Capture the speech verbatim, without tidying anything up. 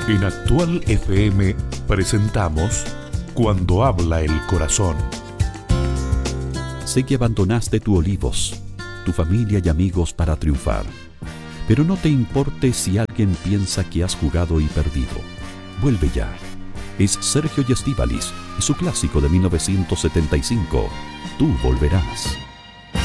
En Actual F M presentamos Cuando habla el corazón. Sé que abandonaste tu Olivos, tu familia y amigos para triunfar. Pero no te importe si alguien piensa que has jugado y perdido. Vuelve ya. Es Sergio y Estíbaliz y su clásico de mil novecientos setenta y cinco, Tú volverás.